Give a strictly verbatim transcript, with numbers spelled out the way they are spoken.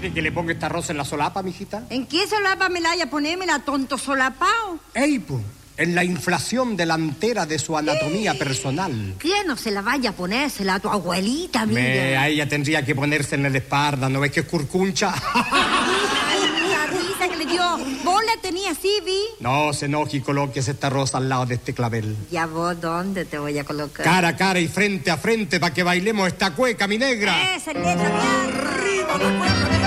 hace que le ponga esta rosa en la solapa, mijita? ¿En qué solapa me la haya ponémela, tonto solapao? Ey, po, en la inflación delantera de su anatomía personal. ¿Qué no se la vaya a ponérsela a tu abuelita, mira? Me, a ella tendría que ponerse en la espalda, ¿no ves que es curcuncha? La risa que le dio. ¿Vos la tenías así, vi? No se enoje y colóquese esta rosa al lado de este clavel. ¿Ya vos dónde te voy a colocar? Cara a cara y frente a frente para que bailemos esta cueca, mi negra. ¡Esa, neta, ¡Arriba la cueca!